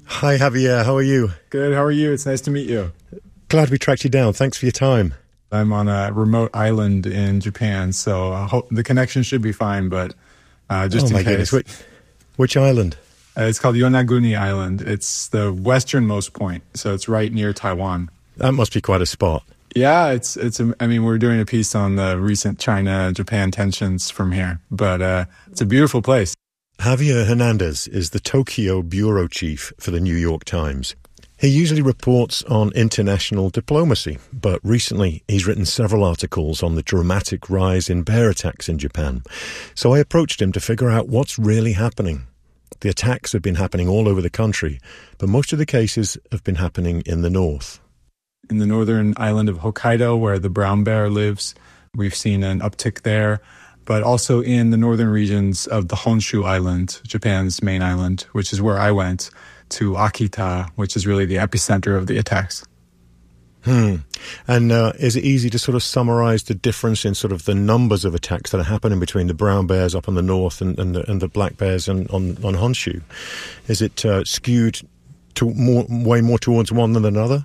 Hi, Javier. How are you? Good. How are you? It's nice to meet you. Glad we tracked you down. Thanks for your time. I'm on a remote island in Japan, so I hope the connection should be fine, but just in case. Goodness. Which island? It's called Yonaguni Island. It's the westernmost point, so it's right near Taiwan. That must be quite a spot. Yeah, I mean, we're doing a piece on the recent China-Japan tensions from here, but it's a beautiful place. Javier Hernandez is the Tokyo bureau chief for the New York Times. He usually reports on international diplomacy, but recently he's written several articles on the dramatic rise in bear attacks in Japan. So I approached him to figure out what's really happening. The attacks have been happening all over the country, but most of the cases have been happening in the north. In the northern island of Hokkaido, where the brown bear lives, we've seen an uptick there. But also in the northern regions of the Honshu Island, Japan's main island, which is where I went, to Akita, which is really the epicenter of the attacks. And is it easy to sort of summarize the difference in sort of the numbers of attacks that are happening between the brown bears up on the north and the black bears on Honshu? Is it skewed to way more towards one than another?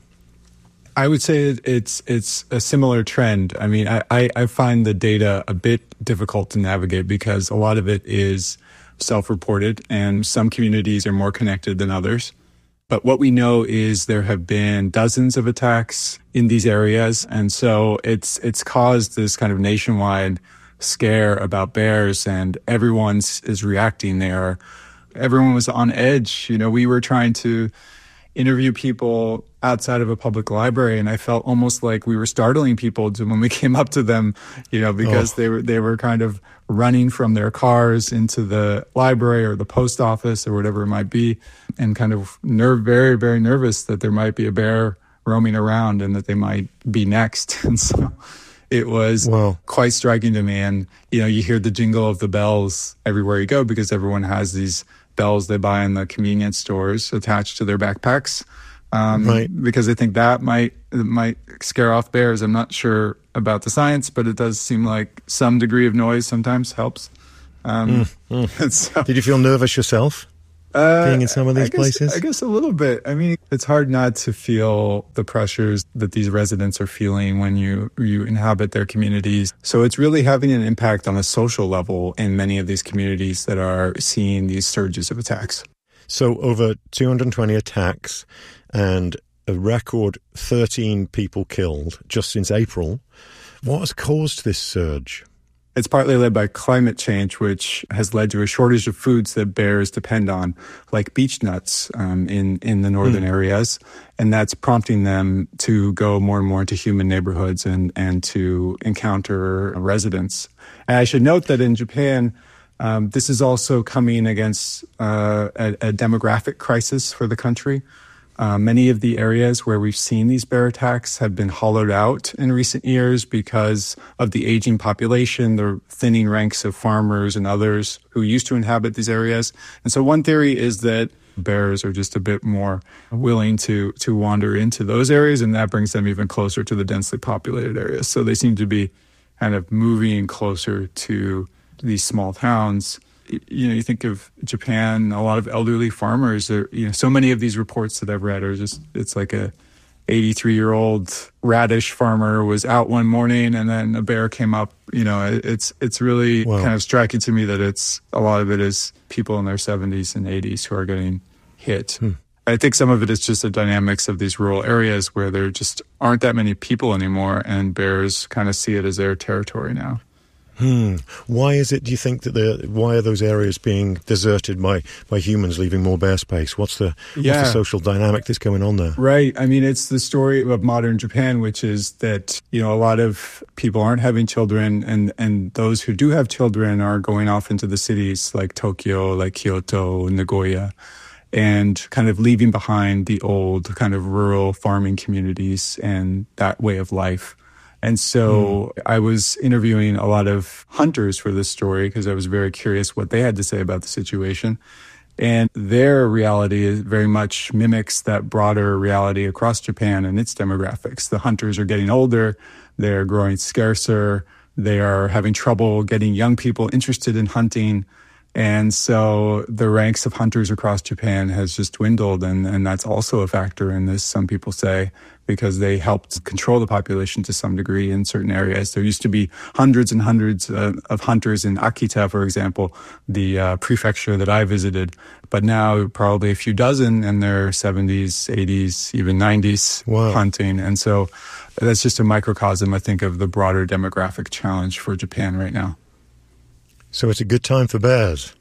I would say it's a similar trend. I mean, I find the data a bit difficult to navigate because a lot of it is self-reported and some communities are more connected than others. But what we know is there have been dozens of attacks in these areas. And so it's caused this kind of nationwide scare about bears, and everyone is reacting there. Everyone was on edge. You know, we were trying to interview people outside of a public library, and I felt almost like we were startling people when we came up to them, you know, because they were kind of running from their cars into the library or the post office or whatever it might be, and kind of very, very nervous that there might be a bear roaming around and that they might be next. And so it was quite striking to me. And, you know, you hear the jingle of the bells everywhere you go because everyone has these bells they buy in the convenience stores attached to their backpacks. Right. Because I think that might scare off bears. I'm not sure about the science, but it does seem like some degree of noise sometimes helps. So, did you feel nervous yourself being in some of these places? I guess a little bit. I mean, it's hard not to feel the pressures that these residents are feeling when you inhabit their communities. So it's really having an impact on a social level in many of these communities that are seeing these surges of attacks. So over 220 attacks and a record 13 people killed just since April. What has caused this surge? It's partly led by climate change, which has led to a shortage of foods that bears depend on, like beech nuts in the northern areas. And that's prompting them to go more and more into human neighborhoods and to encounter residents. And I should note that in Japan, this is also coming against a demographic crisis for the country. Many of the areas where we've seen these bear attacks have been hollowed out in recent years because of the aging population, the thinning ranks of farmers and others who used to inhabit these areas. And so one theory is that bears are just a bit more willing to wander into those areas, and that brings them even closer to the densely populated areas. So they seem to be kind of moving closer to these small towns. You know, you think of Japan, a lot of elderly farmers are, you know, so many of these reports that I've read are just, it's like a 83-year-old radish farmer was out one morning and then a bear came up. You know, it's really kind of striking to me that a lot of it is people in their 70s and 80s who are getting hit. I think some of it is just the dynamics of these rural areas where there just aren't that many people anymore, and bears kind of see it as their territory now. Why is it, do you think, why are those areas being deserted by humans, leaving more bear space? What's the social dynamic that's going on there? Right. I mean, it's the story of modern Japan, which is that, you know, a lot of people aren't having children, and those who do have children are going off into the cities like Tokyo, like Kyoto, Nagoya, and kind of leaving behind the old kind of rural farming communities and that way of life. And so I was interviewing a lot of hunters for this story because I was very curious what they had to say about the situation. And their reality is very much mimics that broader reality across Japan and its demographics. The hunters are getting older, they're growing scarcer, they are having trouble getting young people interested in hunting. And so the ranks of hunters across Japan has just dwindled. And that's also a factor in this, some people say, because they helped control the population to some degree in certain areas. There used to be hundreds and hundreds of hunters in Akita, for example, the prefecture that I visited. But now probably a few dozen in their 70s, 80s, even 90s hunting. And so that's just a microcosm, I think, of the broader demographic challenge for Japan right now. So it's a good time for bears.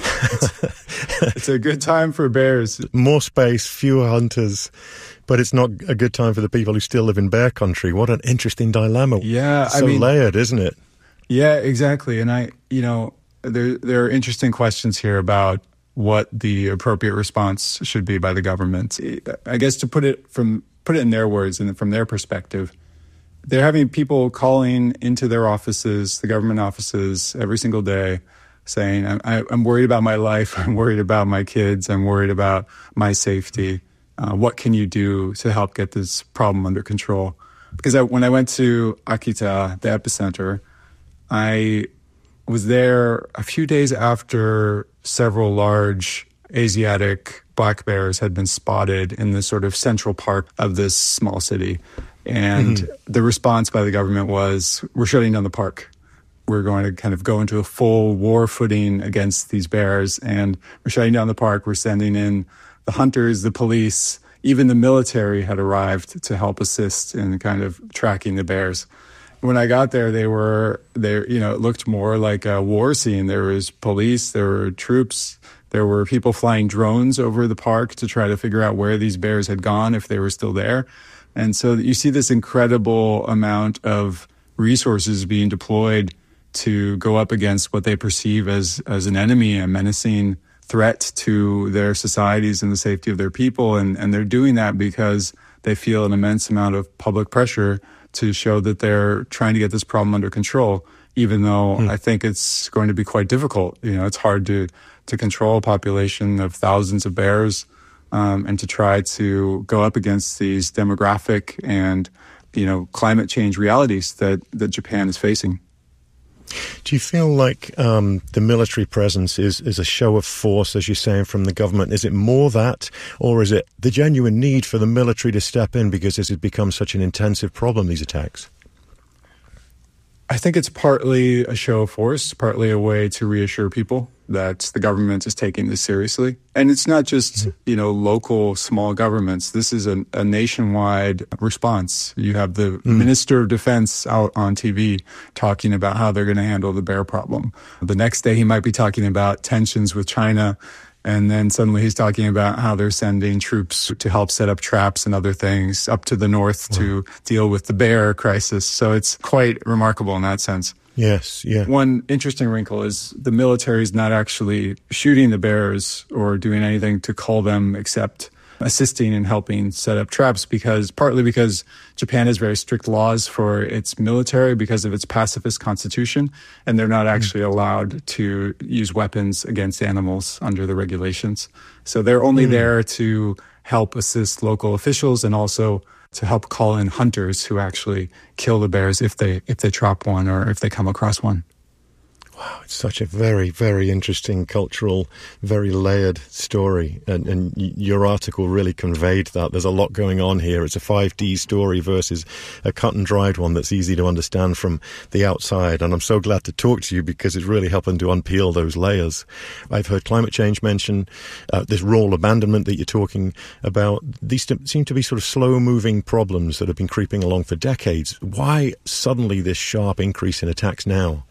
It's a good time for bears. More space, fewer hunters, but it's not a good time for the people who still live in bear country. What an interesting dilemma. Yeah, so layered, isn't it? Yeah, exactly. And there are interesting questions here about what the appropriate response should be by the government. I guess to put it in their words and from their perspective, they're having people calling into their offices, the government offices, every single day saying, I'm worried about my life, I'm worried about my kids, I'm worried about my safety. What can you do to help get this problem under control? Because when I went to Akita, the epicenter, I was there a few days after several large Asiatic black bears had been spotted in the sort of central part of this small city. And the response by the government was, we're shutting down the park. We're going to kind of go into a full war footing against these bears, and we're shutting down the park. We're sending in the hunters, the police, even the military had arrived to help assist in kind of tracking the bears. When I got there, it looked more like a war scene. There was police, there were troops, there were people flying drones over the park to try to figure out where these bears had gone, if they were still there. And so you see this incredible amount of resources being deployed to go up against what they perceive as an enemy, a menacing threat to their societies and the safety of their people. And they're doing that because they feel an immense amount of public pressure to show that they're trying to get this problem under control, even though I think it's going to be quite difficult. It's hard to control a population of thousands of bears and to try to go up against these demographic and, climate change realities that Japan is facing. Do you feel like the military presence is a show of force, as you're saying, from the government? Is it more that, or is it the genuine need for the military to step in because this has become such an intensive problem, these attacks? I think it's partly a show of force, partly a way to reassure people that the government is taking this seriously. And it's not just, local small governments. This is a nationwide response. You have the Minister of Defense out on TV talking about how they're going to handle the bear problem. The next day he might be talking about tensions with China. And then suddenly he's talking about how they're sending troops to help set up traps and other things up to the north to deal with the bear crisis. So it's quite remarkable in that sense. Yes, yeah. One interesting wrinkle is the military is not actually shooting the bears or doing anything to cull them except assisting and helping set up traps, partly because Japan has very strict laws for its military because of its pacifist constitution, and they're not actually allowed to use weapons against animals under the regulations. So they're only there to help assist local officials and also to help call in hunters who actually kill the bears if they trap one or if they come across one. Wow, it's such a very, very interesting cultural, very layered story. And your article really conveyed that. There's a lot going on here. It's a 5D story versus a cut and dried one that's easy to understand from the outside. And I'm so glad to talk to you because it's really helping to unpeel those layers. I've heard climate change mentioned, this rural abandonment that you're talking about. These seem to be sort of slow-moving problems that have been creeping along for decades. Why suddenly this sharp increase in attacks now?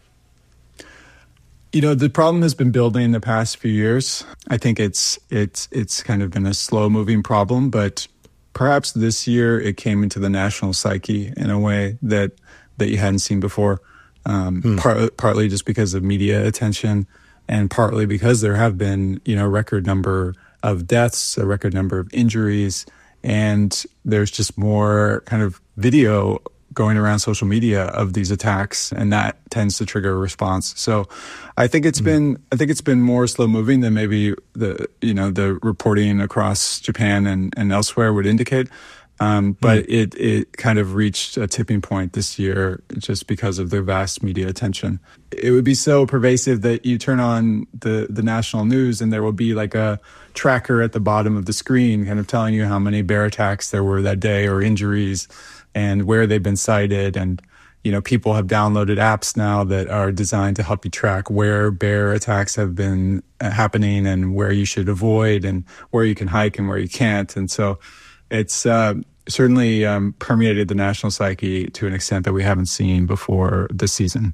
The problem has been building in the past few years. I think it's kind of been a slow-moving problem, but perhaps this year it came into the national psyche in a way that you hadn't seen before. Partly just because of media attention, and partly because there have been a record number of deaths, a record number of injuries, and there's just more kind of video going around social media of these attacks, and that tends to trigger a response. So I think it's been more slow moving than maybe the reporting across Japan and elsewhere would indicate. But it kind of reached a tipping point this year just because of their vast media attention. It would be so pervasive that you turn on the national news and there will be like a tracker at the bottom of the screen kind of telling you how many bear attacks there were that day or injuries and where they've been cited. And, people have downloaded apps now that are designed to help you track where bear attacks have been happening and where you should avoid and where you can hike and where you can't. And so it's certainly permeated the national psyche to an extent that we haven't seen before this season.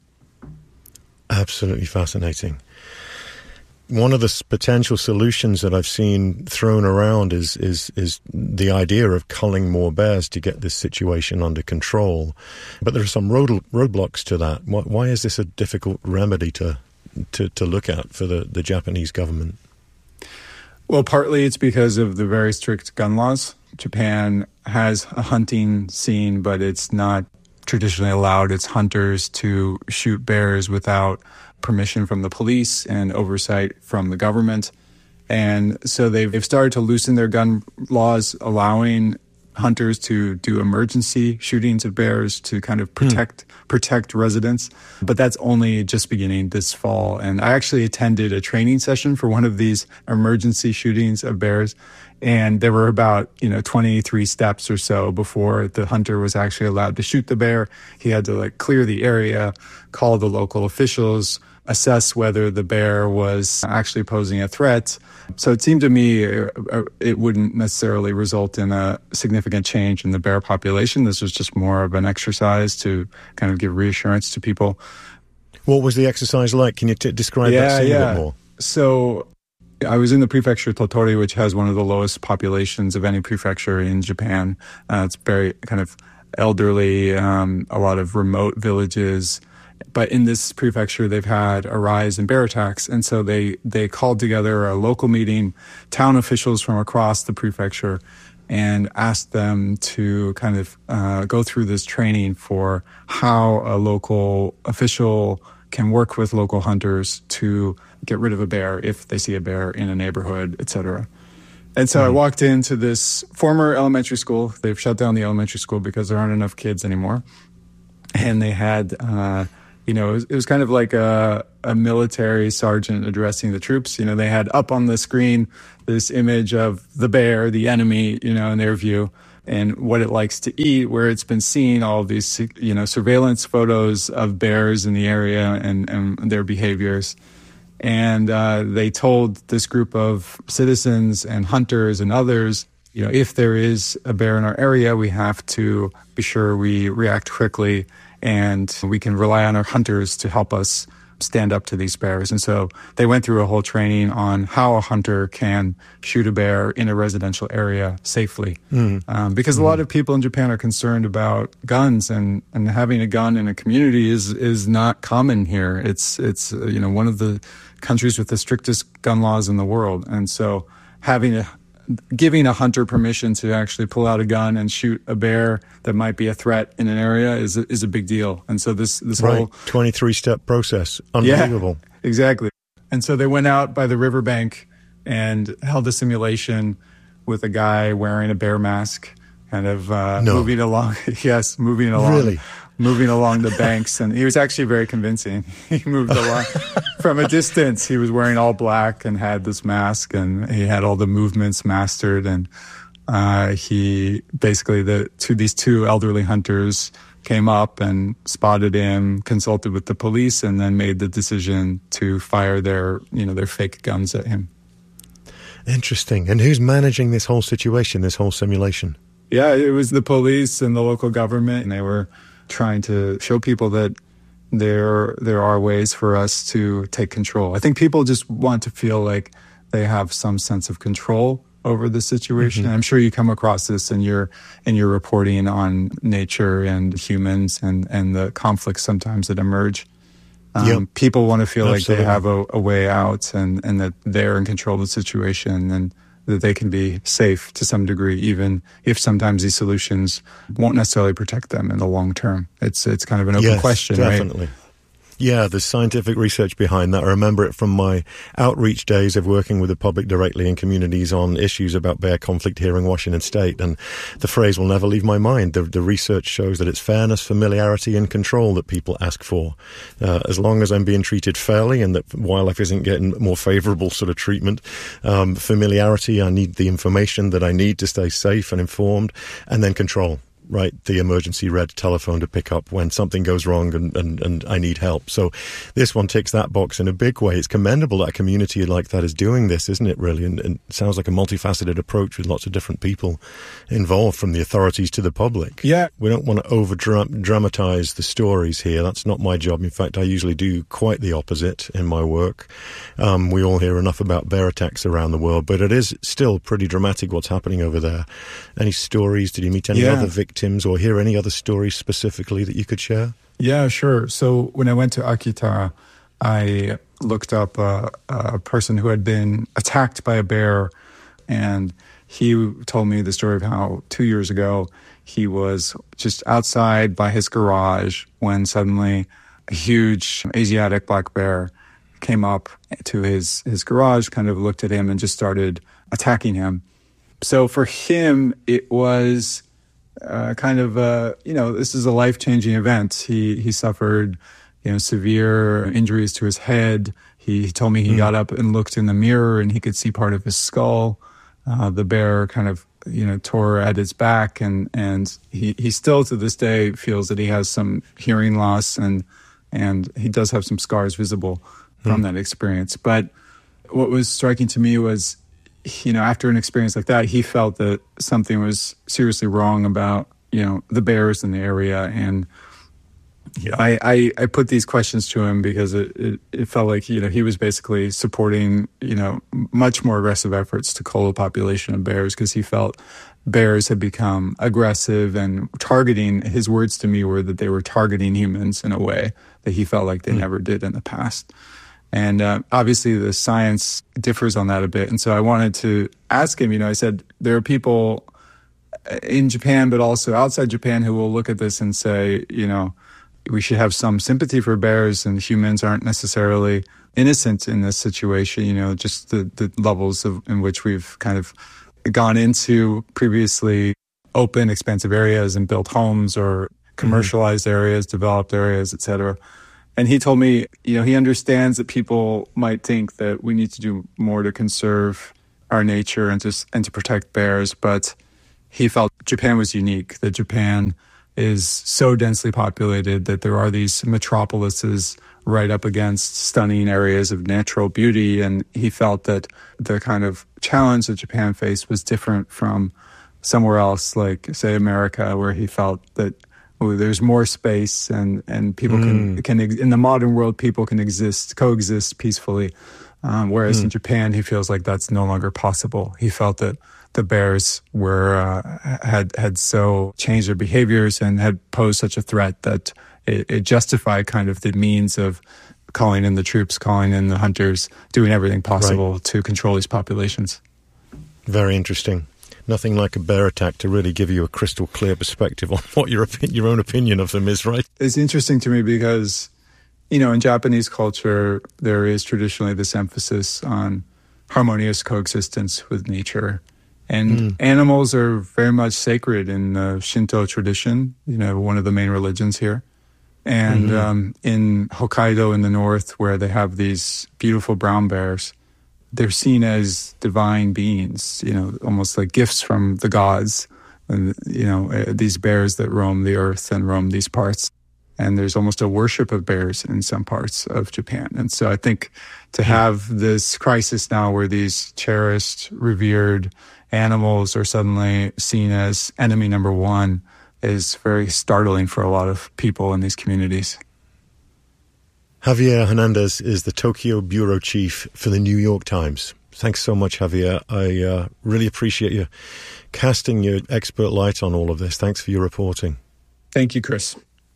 Absolutely fascinating. One of the potential solutions that I've seen thrown around is the idea of culling more bears to get this situation under control. But there are some roadblocks to that. Why is this a difficult remedy to look at for the Japanese government? Well, partly it's because of the very strict gun laws. Japan has a hunting scene, but it's not traditionally allowed its hunters to shoot bears without permission from the police and oversight from the government. And so they've started to loosen their gun laws, allowing hunters to do emergency shootings of bears to kind of protect residents. But that's only just beginning this fall. And I actually attended a training session for one of these emergency shootings of bears. And there were about, 23 steps or so before the hunter was actually allowed to shoot the bear. He had to clear the area, call the local officials, assess whether the bear was actually posing a threat. So it seemed to me it wouldn't necessarily result in a significant change in the bear population. This was just more of an exercise to kind of give reassurance to people. What was the exercise like? Can you describe that scene a bit more? So I was in the prefecture Tottori, which has one of the lowest populations of any prefecture in Japan. It's very kind of elderly, a lot of remote villages. But in this prefecture, they've had a rise in bear attacks. And so they called together a local meeting, town officials from across the prefecture, and asked them to kind of go through this training for how a local official can work with local hunters to get rid of a bear if they see a bear in a neighborhood, et cetera. And so I walked into this former elementary school. They've shut down the elementary school because there aren't enough kids anymore. And they had, it was kind of like a military sergeant addressing the troops. They had up on the screen this image of the bear, the enemy, in their view, and what it likes to eat, where it's been seen, all of these, surveillance photos of bears in the area and their behaviors. And they told this group of citizens and hunters and others, if there is a bear in our area, we have to be sure we react quickly, and we can rely on our hunters to help us stand up to these bears. And so they went through a whole training on how a hunter can shoot a bear in a residential area safely. Because a lot of people in Japan are concerned about guns, and having a gun in a community is not common here. It's one of the countries with the strictest gun laws in the world. And so giving a hunter permission to actually pull out a gun and shoot a bear that might be a threat in an area is a big deal. And so this whole 23-step process, unbelievable. Yeah, exactly. And so they went out by the riverbank and held a simulation with a guy wearing a bear mask, kind of moving along. Yes, moving along. Really? Moving along the banks, and he was actually very convincing. He moved along from a distance. He was wearing all black and had this mask, and he had all the movements mastered. And he basically these two elderly hunters came up and spotted him, consulted with the police, and then made the decision to fire their fake guns at him. Interesting. And who's managing this whole situation, this whole simulation? Yeah, it was the police and the local government, and they were trying to show people that there are ways for us to take control. I think people just want to feel like they have some sense of control over the situation. I'm sure you come across this in your reporting on nature and humans and the conflicts sometimes that emerge. People want to feel like they have a way out and that they're in control of the situation and that they can be safe to some degree, even if sometimes these solutions won't necessarily protect them in the long term. It's kind of an open question, definitely. right? Yeah, there's scientific research behind that. I remember it from my outreach days of working with the public directly in communities on issues about bear conflict here in Washington State. And the phrase will never leave my mind. The research shows that it's fairness, familiarity, and control that people ask for. As long as I'm being treated fairly and that wildlife isn't getting more favorable sort of treatment, familiarity, I need the information that I need to stay safe and informed, and then control. Right, the emergency red telephone to pick up when something goes wrong and I need help. So this one ticks that box in a big way. It's commendable that a community like that is doing this, isn't it, really? And it sounds like a multifaceted approach with lots of different people involved, from the authorities to the public. Yeah. We don't want to over-dramatize the stories here. That's not my job. In fact, I usually do quite the opposite in my work. We all hear enough about bear attacks around the world, but it is still pretty dramatic what's happening over there. Any stories? Did you meet any other victims or hear any other stories specifically that you could share? Yeah, sure. So when I went to Akita, I looked up a person who had been attacked by a bear, and he told me the story of how 2 years ago he was just outside by his garage when suddenly a huge Asiatic black bear came up to his garage, kind of looked at him and just started attacking him. So for him, it was this is a life-changing event. He suffered, severe injuries to his head. He told me he got up and looked in the mirror and he could see part of his skull. The bear kind of, tore at his back, and he still to this day feels that he has some hearing loss and he does have some scars visible from that experience. But what was striking to me was, after an experience like that, he felt that something was seriously wrong about, the bears in the area. And I put these questions to him because it felt like, he was basically supporting, much more aggressive efforts to cull the population of bears, because he felt bears had become aggressive and targeting. His words to me were that they were targeting humans in a way that he felt like they never did in the past. And obviously the science differs on that a bit. And so I wanted to ask him, I said, there are people in Japan, but also outside Japan, who will look at this and say, we should have some sympathy for bears, and humans aren't necessarily innocent in this situation, just the levels in which we've kind of gone into previously open, expansive areas and built homes, or commercialized areas, developed areas, et cetera. And he told me, he understands that people might think that we need to do more to conserve our nature and to protect bears, but he felt Japan was unique, that Japan is so densely populated that there are these metropolises right up against stunning areas of natural beauty. And he felt that the kind of challenge that Japan faced was different from somewhere else, like, say, America, where he felt that there's more space and people can in the modern world, people can coexist peacefully. Whereas in Japan, he feels like that's no longer possible. He felt that the bears had so changed their behaviors and had posed such a threat that it justified kind of the means of calling in the troops, calling in the hunters, doing everything possible to control these populations. Very interesting. Nothing like a bear attack to really give you a crystal clear perspective on what your own opinion of them is, right? It's interesting to me because, in Japanese culture, there is traditionally this emphasis on harmonious coexistence with nature. And animals are very much sacred in the Shinto tradition, one of the main religions here. And in Hokkaido in the north, where they have these beautiful brown bears, they're seen as divine beings, almost like gifts from the gods, and, these bears that roam the earth and roam these parts. And there's almost a worship of bears in some parts of Japan. And so I think to have this crisis now where these cherished, revered animals are suddenly seen as enemy number one is very startling for a lot of people in these communities. Javier Hernandez is the Tokyo bureau chief for the New York Times. Thanks so much, Javier. I really appreciate you casting your expert light on all of this. Thanks for your reporting. Thank you, Chris.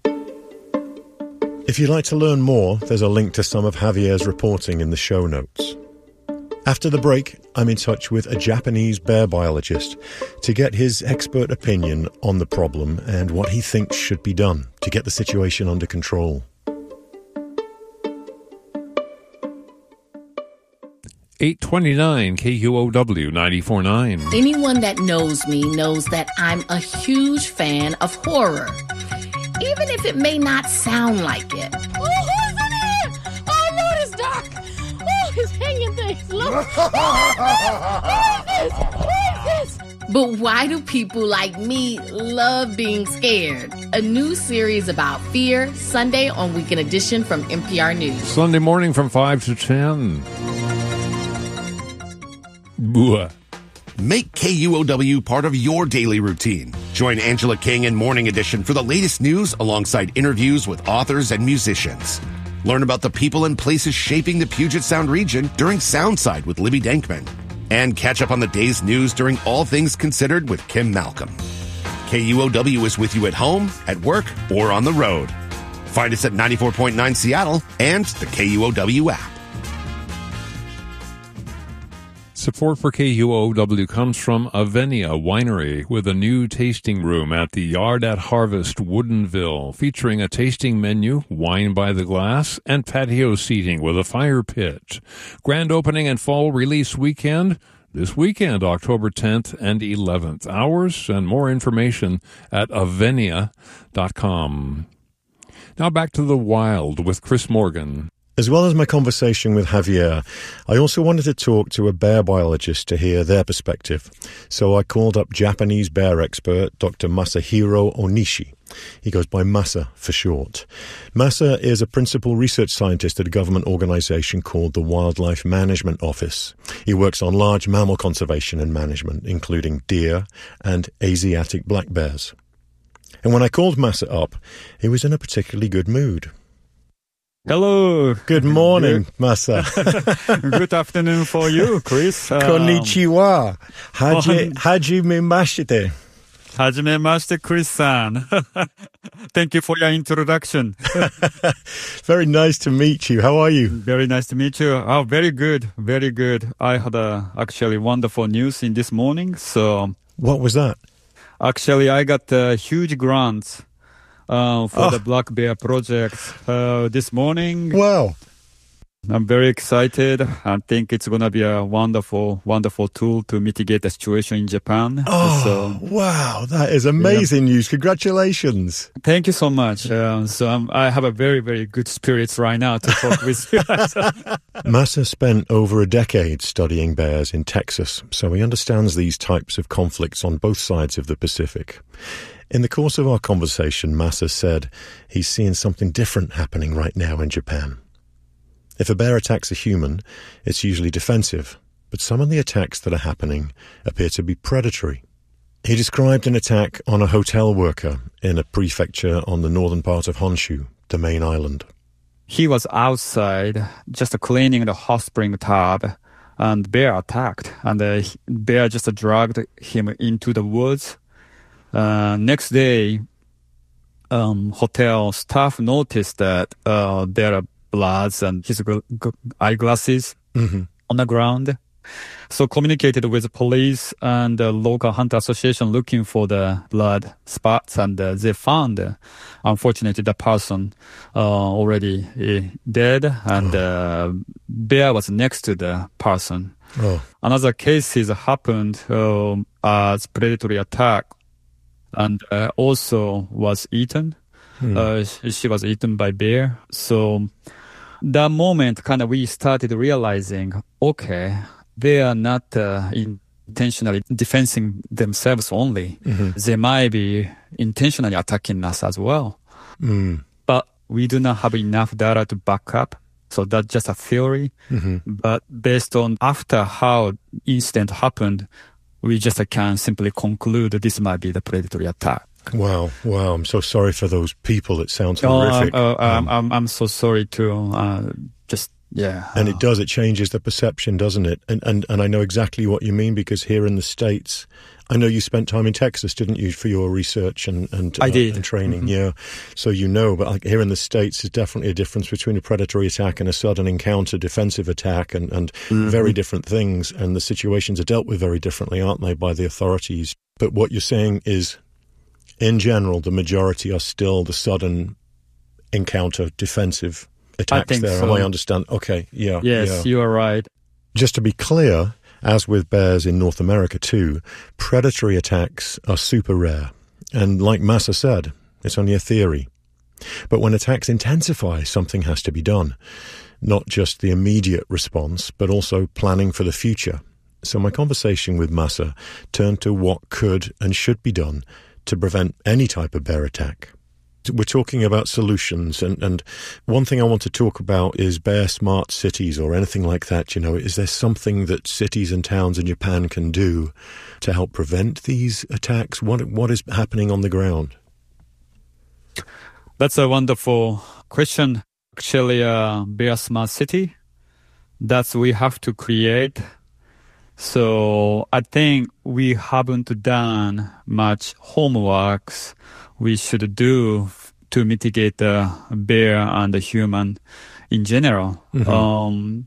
If you'd like to learn more, there's a link to some of Javier's reporting in the show notes. After the break, I'm in touch with a Japanese bear biologist to get his expert opinion on the problem and what he thinks should be done to get the situation under control. 829 KUOW 94.9. Anyone that knows me knows that I'm a huge fan of horror, even if it may not sound like it. Oh, who's in here? Oh, Lord, it's dark. Oh, it's hanging things. Look. Who is this? But why do people like me love being scared? A new series about fear, Sunday on Weekend Edition from NPR News. Sunday morning from 5 to 10. Bua. Make KUOW part of your daily routine. Join Angela King in Morning Edition for the latest news alongside interviews with authors and musicians. Learn about the people and places shaping the Puget Sound region during Soundside with Libby Denkman. And catch up on the day's news during All Things Considered with Kim Malcolm. KUOW is with you at home, at work, or on the road. Find us at 94.9 Seattle and the KUOW app. Support for KUOW comes from Avenia Winery with a new tasting room at the Yard at Harvest, Woodinville, featuring a tasting menu, wine by the glass, and patio seating with a fire pit. Grand opening and fall release weekend this weekend, October 10th and 11th. Hours and more information at avenia.com. Now back to the wild with Chris Morgan. As well as my conversation with Javier, I also wanted to talk to a bear biologist to hear their perspective. So I called up Japanese bear expert Dr. Masahiro Onishi. He goes by Masa for short. Masa is a principal research scientist at a government organization called the Wildlife Management Office. He works on large mammal conservation and management, including deer and Asiatic black bears. And when I called Masa up, he was in a particularly good mood. Hello. Good morning, Masa. Good afternoon for you, Chris. Konnichiwa. Hajimemashite. Hajimemashite, Chris-san. Thank you for your introduction. Very nice to meet you. How are you? Very nice to meet you. Oh, very good. Very good. I had actually wonderful news in this morning. So, what was that? Actually, I got a huge grant for the Black Bear Project this morning. Wow. I'm very excited. I think it's going to be a wonderful, wonderful tool to mitigate the situation in Japan. Wow. That is amazing news. Congratulations. Thank you so much. I have a very, very good spirits right now to talk with you. Masa spent over a decade studying bears in Texas, so he understands these types of conflicts on both sides of the Pacific. In the course of our conversation, Masa said he's seeing something different happening right now in Japan. If a bear attacks a human, it's usually defensive, but some of the attacks that are happening appear to be predatory. He described an attack on a hotel worker in a prefecture on the northern part of Honshu, the main island. He was outside just cleaning the hot spring tub, and bear attacked, and the bear just dragged him into the woods. Next day, hotel staff noticed that there are bloods and his eyeglasses on the ground. So communicated with the police and the local hunter association looking for the blood spots, and they found, unfortunately, the person already dead, and bear was next to the person. Another case happened as predatory attack, and also was eaten. She was eaten by bear. So that moment, we started realizing, okay, they are not intentionally defending themselves only. They might be intentionally attacking us as well. But we do not have enough data to back up. So that's just a theory. But based on after how incident happened, we just can simply conclude that this might be the predatory attack. Wow. I'm so sorry for those people. It sounds horrific. I'm so sorry too. And it changes the perception, doesn't it? And I know exactly what you mean, because here in the States, I know you spent time in Texas, didn't you, for your research and I did. And training, yeah. So but here in the States, there's definitely a difference between a predatory attack and a sudden encounter, defensive attack, and very different things. And the situations are dealt with very differently, aren't they, by the authorities? But what you're saying is, in general, the majority are still the sudden encounter, defensive attacks there. So. I understand. Okay, yeah. Yes, you are right. Just to be clear, as with bears in North America too, predatory attacks are super rare. And like Masa said, it's only a theory. But when attacks intensify, something has to be done. Not just the immediate response, but also planning for the future. So my conversation with Masa turned to what could and should be done to prevent any type of bear attack. We're talking about solutions, and one thing I want to talk about is bear smart cities or anything like that. You know, is there something that cities and towns in Japan can do to help prevent these attacks? What is happening on the ground? That's a wonderful question. Actually, bear smart city, that's we have to create. So I think we haven't done much homeworks we should do to mitigate the bear and the human in general. Mm-hmm.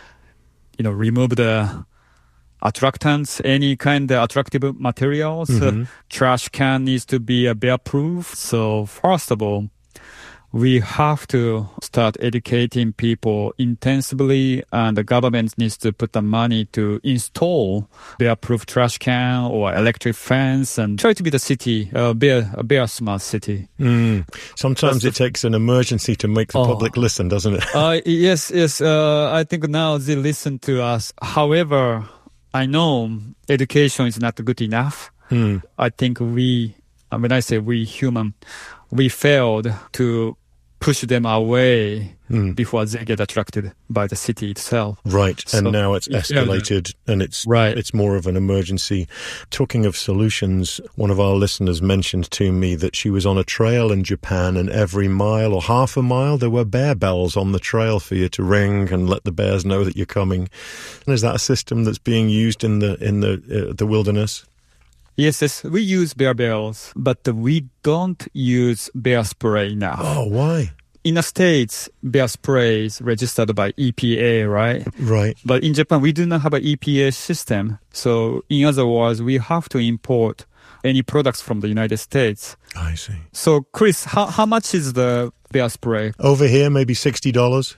Remove the attractants, any kind of attractive materials. Mm-hmm. Trash can needs to be bear-proof. So first of all, we have to start educating people intensively, and the government needs to put the money to install bear-proof trash can or electric fence and try to be the city, bear smart city. Sometimes it takes an emergency to make the public listen, doesn't it? Yes. I think now they listen to us. However, I know education is not good enough. I think when I say we human, we failed to push them away before they get attracted by the city itself. Right, so, and now it's escalated and it's more of an emergency. Talking of solutions, one of our listeners mentioned to me that she was on a trail in Japan, and every mile or half a mile there were bear bells on the trail for you to ring and let the bears know that you're coming. And is that a system that's being used in the wilderness? Yes, we use bear bells, but we don't use bear spray now. Oh, why? In the States, bear spray is registered by EPA, right? Right. But in Japan, we do not have an EPA system. So in other words, we have to import any products from the United States. I see. So, Chris, how much is the bear spray? Over here, maybe $60.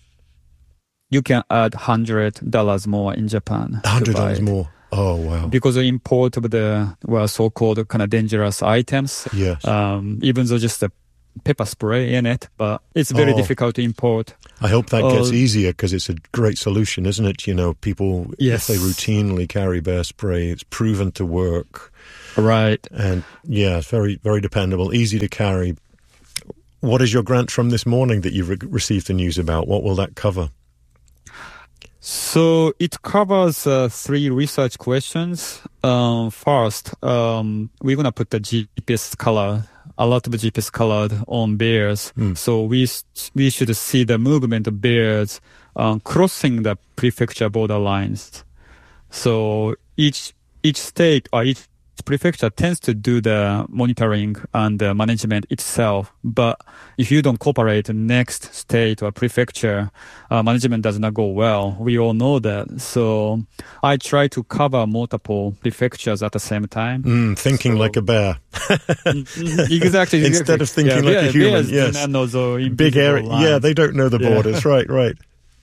You can add $100 more in Japan. $100 more. Oh, wow. Because of import of the, so-called kind of dangerous items. Yes. Even though just a pepper spray in it, but it's very difficult to import. I hope that gets easier, because it's a great solution, isn't it? You know, people, if they routinely carry bear spray, it's proven to work. Right. And yeah, it's very, very dependable, easy to carry. What is your grant from this morning that you've received the news about? What will that cover? So it covers 3 research questions. First, we're going to put the GPS color, a lot of GPS colored on bears. So we should see the movement of bears crossing the prefecture border lines. So each state or each prefecture tends to do the monitoring and the management itself. But if you don't cooperate, the next state or prefecture management does not go well. We all know that. So I try to cover multiple prefectures at the same time. Thinking like a bear. Exactly. Instead of thinking like a human. Bears yes. do not know the big area. lines. Yeah, they don't know the borders. Right.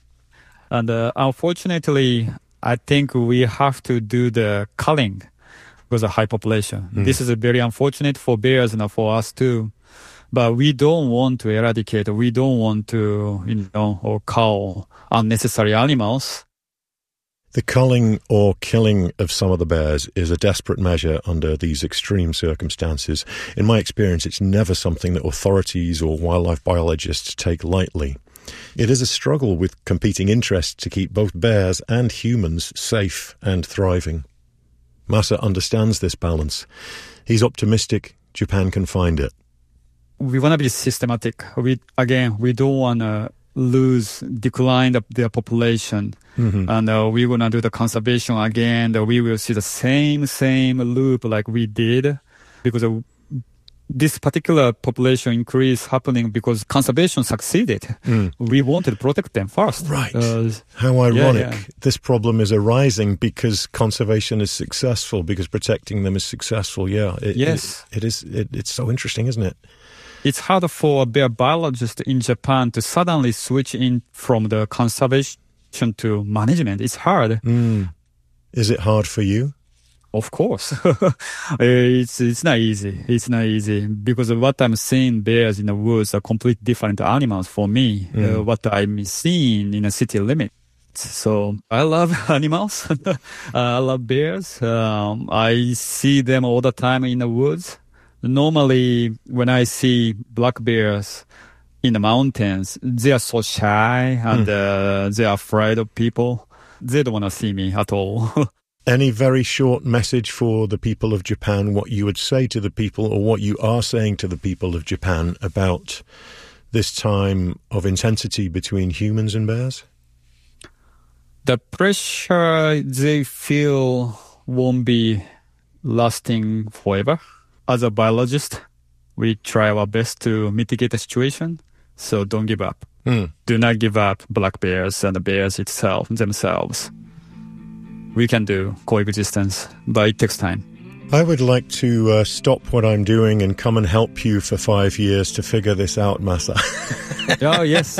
And unfortunately, I think we have to do the culling because of high population. This is very unfortunate for bears and for us too. But we don't want to eradicate, we don't want to, or cull unnecessary animals. The culling or killing of some of the bears is a desperate measure under these extreme circumstances. In my experience, it's never something that authorities or wildlife biologists take lightly. It is a struggle with competing interests to keep both bears and humans safe and thriving. Masa understands this balance. He's optimistic Japan can find it. We want to be systematic. We don't want to decline their population. And we're going to do the conservation again. We will see the same loop like we did, because this particular population increase happening because conservation succeeded. We wanted to protect them first. Right. How ironic. Yeah. This problem is arising because conservation is successful, because protecting them is successful. Yeah. It's so interesting, isn't it? It's hard for a bear biologist in Japan to suddenly switch in from the conservation to management. It's hard. Is it hard for you? Of course. It's not easy. It's not easy because what I'm seeing bears in the woods are completely different animals for me. What I'm seeing in a city limit. So I love animals. I love bears. I see them all the time in the woods. Normally, when I see black bears in the mountains, they are so shy and they are afraid of people. They don't want to see me at all. Any very short message for the people of Japan, what you would say to the people or what you are saying to the people of Japan about this time of intensity between humans and bears? The pressure they feel won't be lasting forever. As a biologist, we try our best to mitigate the situation, so don't give up. Do not give up black bears and the bears themselves. We can do coexistence, but it takes time. I would like to stop what I'm doing and come and help you for 5 years to figure this out, Masa. Oh, yes.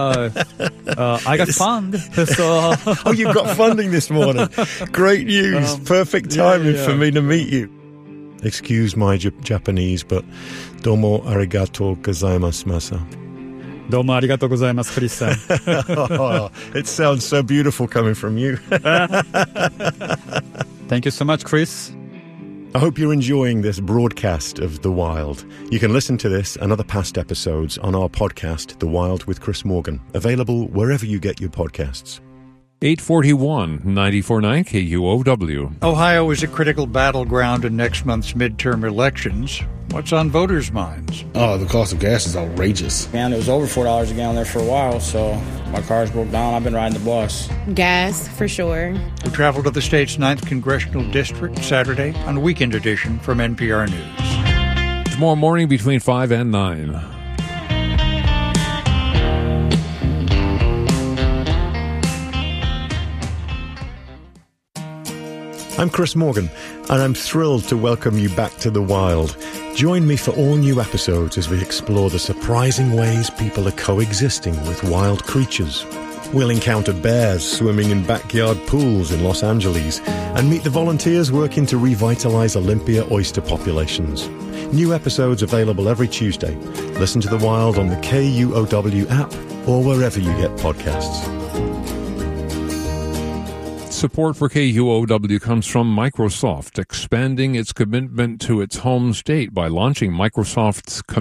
I got funded. So. Oh, you got funding this morning. Great news. Perfect timing for me to meet you. Excuse my Japanese, but domo arigatou gozaimasu, Masa. Domo arigatou gozaimasu, Chris-san. Oh, it sounds so beautiful coming from you. Thank you so much, Chris. I hope you're enjoying this broadcast of The Wild. You can listen to this and other past episodes on our podcast, The Wild with Chris Morgan, available wherever you get your podcasts. 841 94.9 KUOW. Ohio is a critical battleground in next month's midterm elections. What's on voters' minds? Oh, the cost of gas is outrageous. Man, it was over $4 a gallon there for a while, so my car's broke down. I've been riding the bus. Gas, for sure. We travel to the state's 9th Congressional District Saturday on Weekend Edition from NPR News. Tomorrow morning between 5 and 9. I'm Chris Morgan, and I'm thrilled to welcome you back to The Wild. Join me for all new episodes as we explore the surprising ways people are coexisting with wild creatures. We'll encounter bears swimming in backyard pools in Los Angeles and meet the volunteers working to revitalize Olympia oyster populations. New episodes available every Tuesday. Listen to The Wild on the KUOW app or wherever you get podcasts. Support for KUOW comes from Microsoft, expanding its commitment to its home state by launching Microsoft's